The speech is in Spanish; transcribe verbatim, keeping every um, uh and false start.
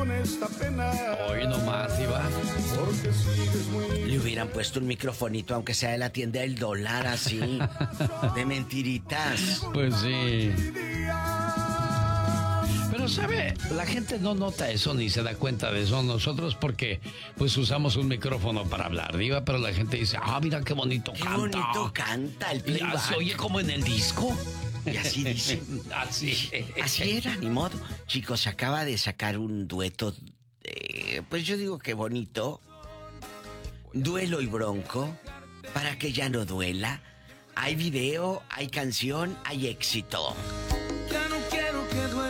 con esta pena. Hoy nomás, Diva. Porque sigues muy... Le hubieran puesto un microfonito, aunque sea de la tienda del dólar, así. De mentiritas. Pues sí. Pero sabe, la gente no nota eso ni se da cuenta de eso. Nosotros porque pues usamos un micrófono para hablar, Diva, pero la gente dice, ah, mira qué bonito Qué canta. bonito canta el playback. ¿Se oye como en el disco? Y así dice. Así. Así era, ni modo. Chicos, se acaba de sacar un dueto, eh, pues yo digo que bonito. Duelo y Bronco, para que ya no duela. Hay video, hay canción, hay éxito. Ya no quiero que duela.